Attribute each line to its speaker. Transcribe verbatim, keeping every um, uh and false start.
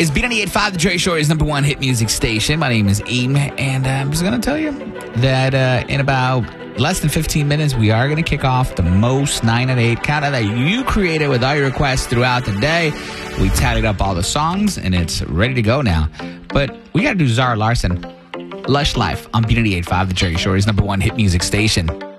Speaker 1: It's B ninety-eight point five, the Jerry Shorty's number one hit music station. My name is Eam, and uh, I'm just going to tell you that uh, in about less than fifteen minutes, we are going to kick off the most nine at eight countdown that you created with all your requests throughout the day. We tallied up all the songs, and it's ready to go now. But we got to do Zara Larsson, Lush Life on B ninety-eight point five, the Jerry Shorty's number one hit music station.